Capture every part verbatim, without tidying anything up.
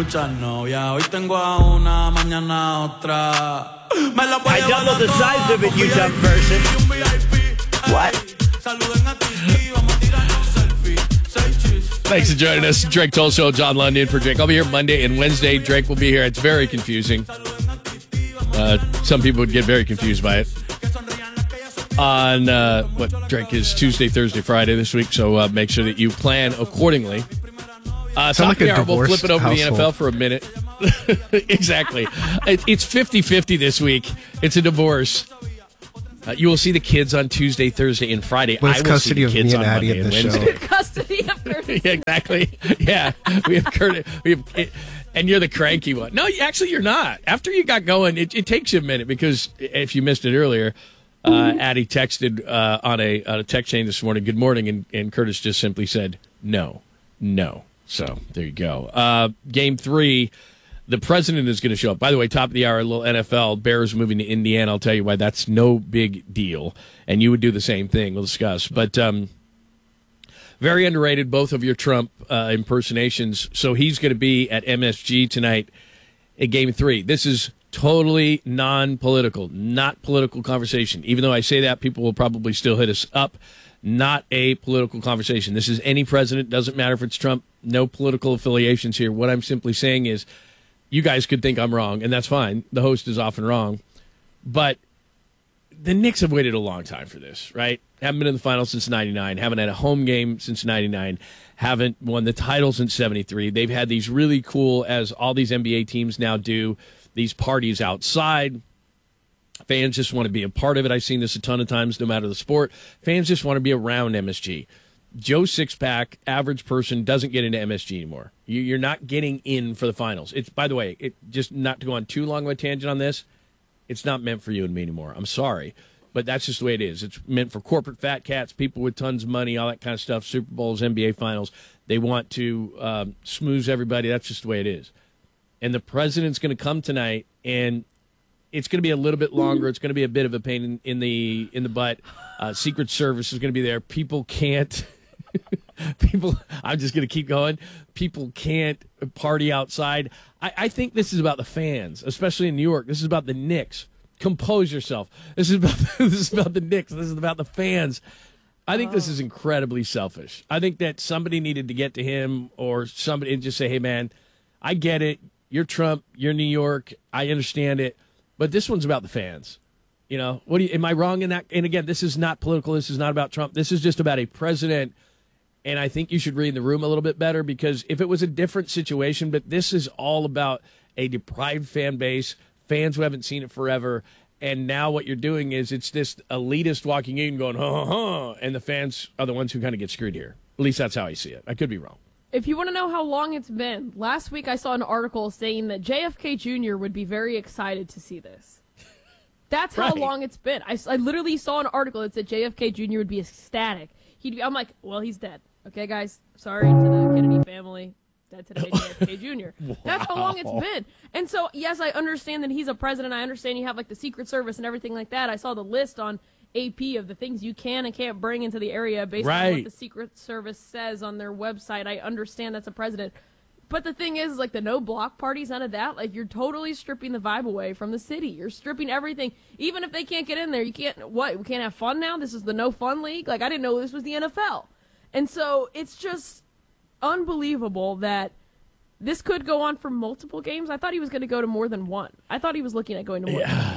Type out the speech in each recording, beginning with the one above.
muchas novias. Hoy tengo a una, mañana a otra. Me la voy I a don't know the llevar size of it, a you todas, dumb person. un V I P. What? Saluden a Titi, vamos a tirarnos un selfie. Say cheese. Thanks for joining us. Drake Toll Show, John London for Drake. I'll be here Monday and Wednesday. Drake will be here. It's very confusing. Uh, some people would get very confused by it. On uh, what Drake is Tuesday, Thursday, Friday this week, so uh, make sure that you plan accordingly. Uh, Sound like a hour, we'll divorced flip it over to the N F L household. for a minute. Exactly. It, it's fifty-fifty this week. It's a divorce. Uh, you will see the kids on Tuesday, Thursday, and Friday. Well, it's I will custody see the of kids me and on Addie Monday at and the show. Wednesday. Custody of Curtis. Yeah, exactly. Yeah, we have Curtis. We have, it, and you're the cranky one. No, actually, you're not. After you got going, it, it takes you a minute because if you missed it earlier, uh, Addie texted uh, on a on a text chain this morning. Good morning, and, and Curtis just simply said no, no. So there you go. Uh, game three. The president is going to show up. By the way, top of the hour, a little N F L. Bears moving to Indiana. I'll tell you why that's no big deal. And you would do the same thing. We'll discuss. But um, very underrated, both of your Trump uh, impersonations. So he's going to be at M S G tonight at game three. This is totally non-political, not political conversation. Even though I say that, people will probably still hit us up. Not a political conversation. This is any president. Doesn't matter if it's Trump. No political affiliations here. What I'm simply saying is, you guys could think I'm wrong, and that's fine. The host is often wrong. But the Knicks have waited a long time for this, right? Haven't been in the finals since ninety-nine, haven't had a home game since ninety-nine, haven't won the title since seventy-three. They've had these really cool, as all these N B A teams now do, these parties outside. Fans just want to be a part of it. I've seen this a ton of times, no matter the sport. Fans just want to be around M S G. Joe Sixpack, average person, doesn't get into M S G anymore. You, you're not getting in for the finals. It's, by the way, it just not to go on too long of a tangent on this, it's not meant for you and me anymore. I'm sorry, but that's just the way it is. It's meant for corporate fat cats, people with tons of money, all that kind of stuff, Super Bowls, N B A finals. They want to um, smooze everybody. That's just the way it is. And the president's going to come tonight, and it's going to be a little bit longer. It's going to be a bit of a pain in, in the in the butt. Uh, Secret Service is going to be there. People can't... People, I'm just going to keep going. People can't party outside. I, I think this is about the fans, especially in New York. This is about the Knicks. Compose yourself. This is about this is about the Knicks. This is about the fans. I think this is incredibly selfish. I think that somebody needed to get to him or somebody and just say, "Hey, man, I get it. You're Trump. You're New York. I understand it, but this one's about the fans." You know, what do you, am I wrong in that? And again, this is not political. This is not about Trump. This is just about a president. And I think you should read the room a little bit better, because if it was a different situation, but this is all about a deprived fan base, fans who haven't seen it forever. And now what you're doing is it's this elitist walking in going, ha, ha, ha, and the fans are the ones who kind of get screwed here. At least that's how I see it. I could be wrong. If you want to know how long it's been, last week I saw an article saying that J F K Junior would be very excited to see this. That's how Right. long it's been. I, I literally saw an article that said J F K Junior would be ecstatic. He'd be, I'm like, well, he's dead. Okay, guys, sorry to the Kennedy family. Dead today, J F K Junior Wow. That's how long it's been. And so, yes, I understand that he's a president. I understand you have, like, the Secret Service and everything like that. I saw the list on A P of the things you can and can't bring into the area based on Right. what the Secret Service says on their website. I understand that's a president. But the thing is, like, the no block parties, none of that, like, you're totally stripping the vibe away from the city. You're stripping everything. Even if they can't get in there, you can't, what, we can't have fun now? This is the no fun league? Like, I didn't know this was the N F L. And so it's just unbelievable that this could go on for multiple games. I thought he was going to go to more than one. I thought he was looking at going to more than one.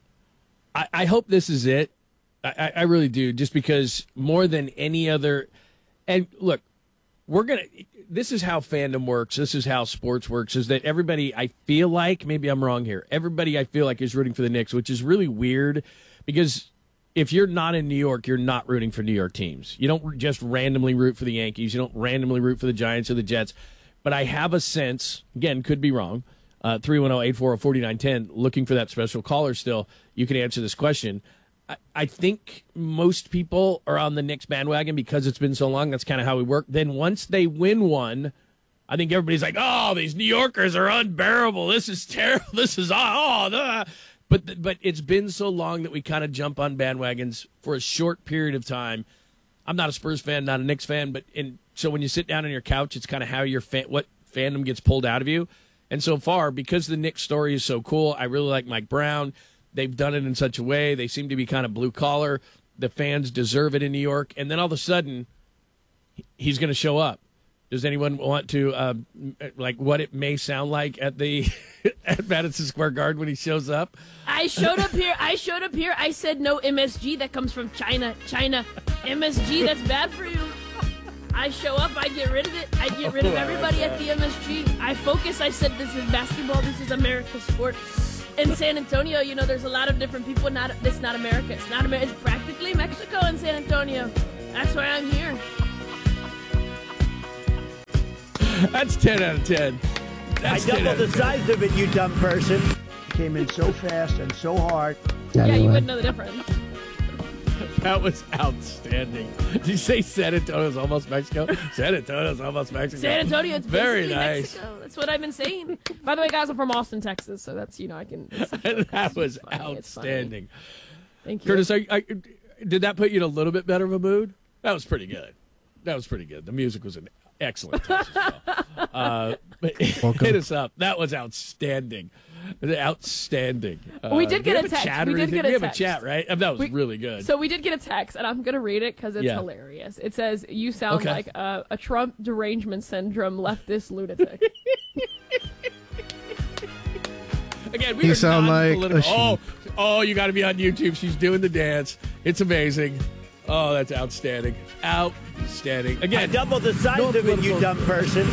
I, I hope this is it. I, I really do, just because more than any other. And look, we're going to. This is how fandom works. This is how sports works, is that everybody, I feel like, maybe I'm wrong here, everybody I feel like is rooting for the Knicks, which is really weird, because if you're not in New York, you're not rooting for New York teams. You don't just randomly root for the Yankees. You don't randomly root for the Giants or the Jets. But I have a sense, again, could be wrong, uh, three one zero, eight four zero, four nine one zero, looking for that special caller still. You can answer this question. I, I think most people are on the Knicks bandwagon because it's been so long. That's kind of how we work. Then once they win one, I think everybody's like, oh, these New Yorkers are unbearable. This is terrible. This is, oh, the... But but it's been so long that we kind of jump on bandwagons for a short period of time. I'm not a Spurs fan, not a Knicks fan, but in, so when you sit down on your couch, it's kind of how your fan, what fandom gets pulled out of you. And so far, because the Knicks story is so cool, I really like Mike Brown. They've done it in such a way. They seem to be kind of blue collar. The fans deserve it in New York. And then all of a sudden, he's going to show up. Does anyone want to, uh, like, what it may sound like at the at Madison Square Garden when he shows up? I showed up here. I showed up here. I said no M S G. That comes from China. China. M S G, that's bad for you. I show up. I get rid of it. I get rid of everybody at the M S G. I focus. I said this is basketball. This is America's sport. In San Antonio, you know, there's a lot of different people. Not, it's not America. It's not America. It's practically Mexico in San Antonio. That's why I'm here. That's ten out of ten. That's I doubled the size of it, you dumb person. Came in so fast and so hard. Yeah, you wouldn't know the difference. That was outstanding. Did you say San Antonio's almost Mexico? San Antonio's almost Mexico. San Antonio, it's very basically nice. Mexico. That's what I've been saying. By the way, guys, I'm from Austin, Texas, so that's, you know, I can. That was funny. outstanding. Thank you. Curtis, I, I, did that put you in a little bit better of a mood? That was pretty good. That was pretty good. The music was an excellent touch as well. Uh, but hit us up. That was outstanding. Outstanding. Uh, we did get we a text. Chat we did anything? get a we have text. a chat, right? That was we, really good. So we did get a text, and I'm going to read it because it's Yeah. hilarious. It says, you sound Okay. like a, a Trump derangement syndrome leftist lunatic. Again, we You are sound like non-political. a sheep. Oh, oh, you got to be on YouTube. She's doing the dance. It's amazing. Oh, that's outstanding. Outstanding. I Again, doubled the size no of it, you political- dumb person.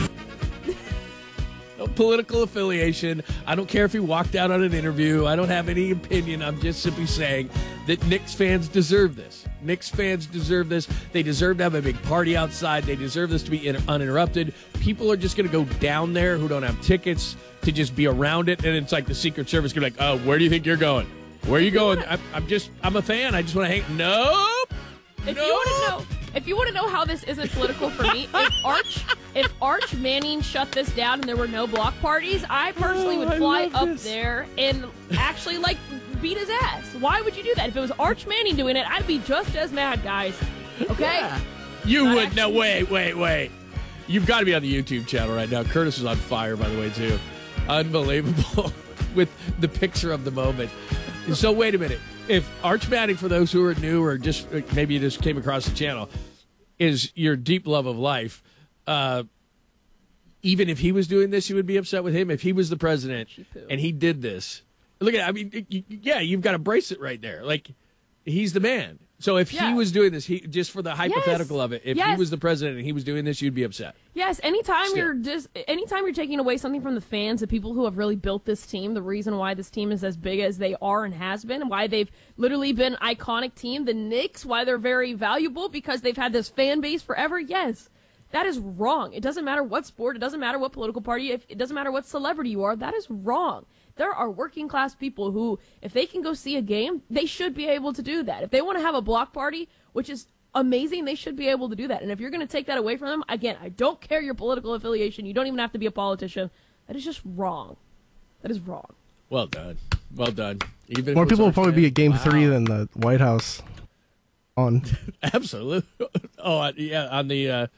no political affiliation. I don't care if he walked out on an interview. I don't have any opinion. I'm just simply saying that Knicks fans deserve this. Knicks fans deserve this. They deserve to have a big party outside. They deserve this to be in- uninterrupted. People are just going to go down there who don't have tickets to just be around it. And it's like the Secret Service going to be like, oh, where do you think you're going? Where are you going? I'm, I'm just, I'm a fan. I just want to hang. Nope. If No. you want to know, if you want to know how this isn't political for me, if Arch, if Arch Manning shut this down and there were no block parties, I personally Oh, would I fly love up this. there and actually like beat his ass. Why would you do that? If it was Arch Manning doing it, I'd be just as mad, guys. Okay. You Not would. No, actually. wait, wait, wait. You've got to be on the YouTube channel right now. Curtis is on fire, by the way, too. Unbelievable with the picture of the moment. So wait a minute. If Arch Manning, for those who are new or just maybe you just came across the channel, is your deep love of life, uh, even if he was doing this, you would be upset with him. If he was the president and he did this, look at. I mean, you, yeah, you've got to brace it right there. Like he's the man. So if Yeah. he was doing this, he just for the hypothetical Yes. of it, if he Yes. was the president and he was doing this, you'd be upset. Yes, anytime Still. you're just anytime you're taking away something from the fans, the people who have really built this team, the reason why this team is as big as they are and has been, why they've literally been an iconic team, the Knicks, why they're very valuable because they've had this fan base forever. Yes. That is wrong. It doesn't matter what sport, it doesn't matter what political party, if, it doesn't matter what celebrity you are. That is wrong. There are working class people who, if they can go see a game, they should be able to do that. If they want to have a block party, which is amazing, they should be able to do that. And if you're going to take that away from them, again, I don't care your political affiliation. You don't even have to be a politician. That is just wrong. That is wrong. Well done. Well done. Even if More it was people will Arch probably be Manning. at Game Wow. Three than the White House. On Absolutely. Oh, uh, yeah. On the, uh,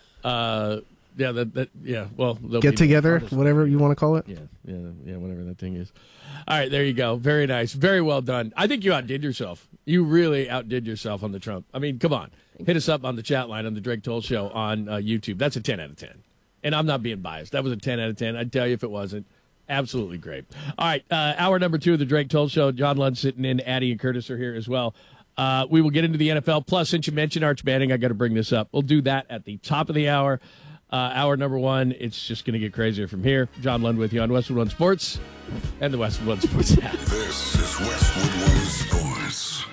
uh, yeah, that, that, yeah. Well, they'll get be- together, I'll just- whatever you want to call it. Yeah, yeah, yeah. Whatever that thing is. All right, there you go. Very nice. Very well done. I think you outdid yourself. You really outdid yourself on the Trump. I mean, come on. Hit us up on the chat line on the Drake Toll Show on uh, YouTube. That's a ten out of ten. And I'm not being biased. That was a ten out of ten. I'd tell you if it wasn't. Absolutely great. All right, uh, hour number two of the Drake Toll Show. John Lund sitting in. Addie and Curtis are here as well. Uh, we will get into the N F L. Plus, since you mentioned Arch Manning, I got to bring this up. We'll do that at the top of the hour. Uh, hour number one, it's just going to get crazier from here. John Lund with you on Westwood One Sports and the Westwood One Sports app. This is Westwood One Sports.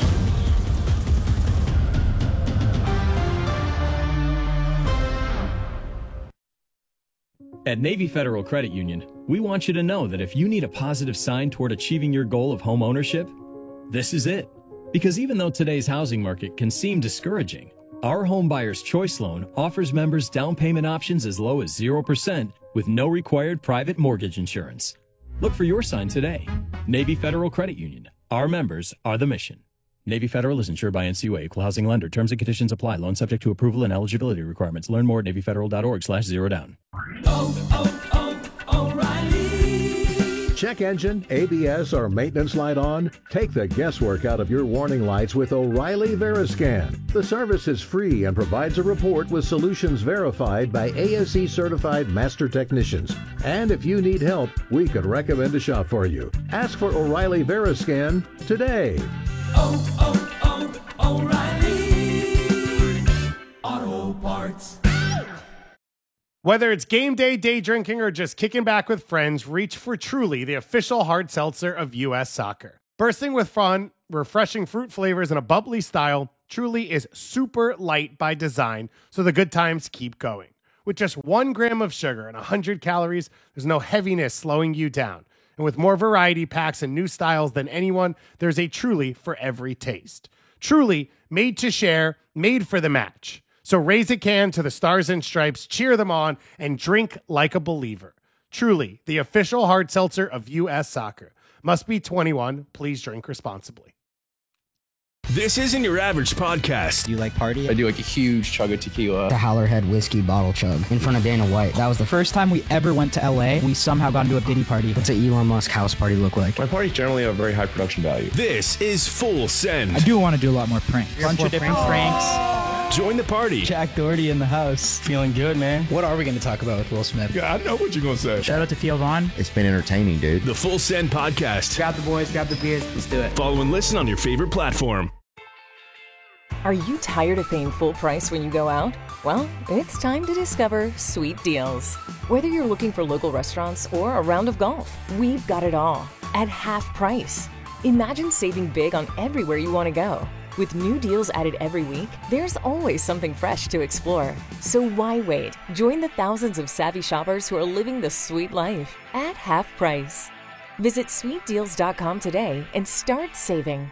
At Navy Federal Credit Union, we want you to know that if you need a positive sign toward achieving your goal of home ownership, this is it. Because even though today's housing market can seem discouraging, our Home Buyer's Choice Loan offers members down payment options as low as zero percent with no required private mortgage insurance. Look for your sign today. Navy Federal Credit Union. Our members are the mission. Navy Federal is insured by N C U A, Equal Housing Lender. Terms and conditions apply. Loan subject to approval and eligibility requirements. Learn more at navy federal dot org slash zero down. Oh, oh, oh, O'Reilly. check engine, A B S, or maintenance light on? Take the guesswork out of your warning lights with O'Reilly Veriscan. The service is free and provides a report with solutions verified by A S E certified master technicians. And if you need help, we could recommend a shop for you. Ask for O'Reilly Veriscan today. Oh, oh, oh, O'Reilly Auto Parts. Whether it's game day, day drinking, or just kicking back with friends, reach for Truly, the official hard seltzer of U S Soccer. Bursting with fun, refreshing fruit flavors, and a bubbly style, Truly is super light by design, so the good times keep going. With just one gram of sugar and one hundred calories, there's no heaviness slowing you down. And with more variety packs and new styles than anyone, there's a Truly for every taste. Truly, made to share, made for the match. So raise a can to the Stars and Stripes, cheer them on, and drink like a believer. Truly, the official hard seltzer of U S Soccer. Must be twenty-one. Please drink responsibly. This isn't your average podcast. Do you like party? I do like a huge chug of tequila. The Howlerhead whiskey bottle chug in front of Dana White. That was the first time we ever went to L A. We somehow got into a Diddy party. What's an Elon Musk house party look like? My parties generally have very high production value. This is Full Send. I do want to do a lot more pranks. A bunch of different pranks. Join the party. Jack Doherty in the house. Feeling good, man. What are we going to talk about with Will Smith? Yeah, I know what you're going to say. Shout out to Theo Vaughn. It's been entertaining, dude. The Full Send podcast. Grab the boys, grab the beers. Let's do it. Follow and listen on your favorite platform. Are you tired of paying full price when you go out? Well, it's time to discover Sweet Deals. Whether you're looking for local restaurants or a round of golf, we've got it all at half price. Imagine saving big on everywhere you want to go. With new deals added every week, there's always something fresh to explore. So why wait? Join the thousands of savvy shoppers who are living the sweet life at half price. Visit sweet deals dot com today and start saving.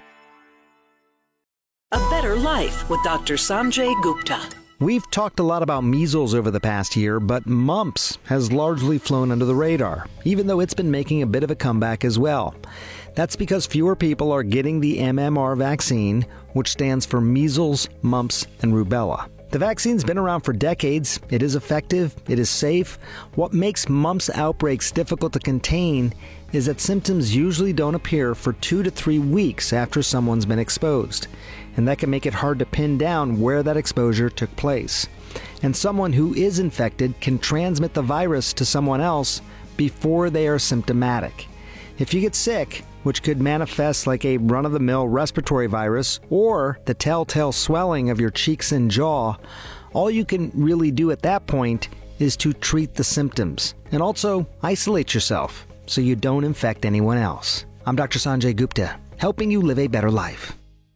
A Better Life with Doctor Sanjay Gupta. We've talked a lot about measles over the past year, but mumps has largely flown under the radar, even though it's been making a bit of a comeback as well. That's because fewer people are getting the M M R vaccine, which stands for measles, mumps, and rubella. The vaccine's been around for decades. It is effective. It is safe. What makes mumps outbreaks difficult to contain is that symptoms usually don't appear for two to three weeks after someone's been exposed. And that can make it hard to pin down where that exposure took place. And someone who is infected can transmit the virus to someone else before they are symptomatic. If you get sick, which could manifest like a run-of-the-mill respiratory virus or the telltale swelling of your cheeks and jaw, all you can really do at that point is to treat the symptoms and also isolate yourself so you don't infect anyone else. I'm Doctor Sanjay Gupta, helping you live a better life.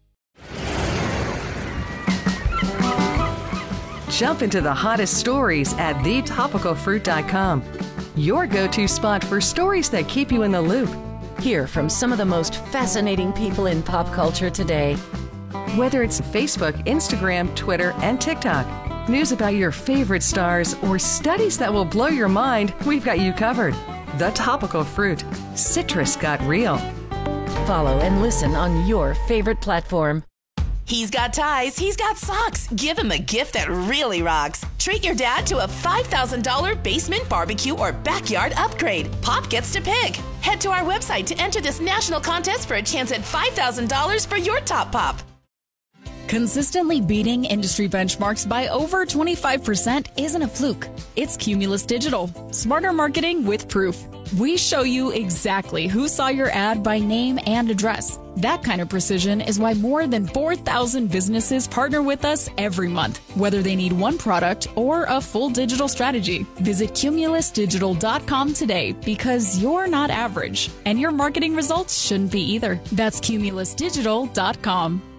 Jump into the hottest stories at the topical fruit dot com. Your go-to spot for stories that keep you in the loop. Hear from some of the most fascinating people in pop culture today. Whether it's Facebook, Instagram, Twitter, and TikTok, news about your favorite stars, or studies that will blow your mind, we've got you covered. The Topical Fruit. Citrus got real. Follow and listen on your favorite platform. He's got ties, he's got socks. Give him a gift that really rocks. Treat your dad to a five thousand dollars basement, barbecue, or backyard upgrade. Pop gets to pick. Head to our website to enter this national contest for a chance at five thousand dollars for your top pop. Consistently beating industry benchmarks by over twenty-five percent isn't a fluke. It's Cumulus Digital. Smarter marketing with proof. We show you exactly who saw your ad by name and address. That kind of precision is why more than four thousand businesses partner with us every month, whether they need one product or a full digital strategy. Visit cumulus digital dot com today because you're not average, and your marketing results shouldn't be either. That's cumulus digital dot com.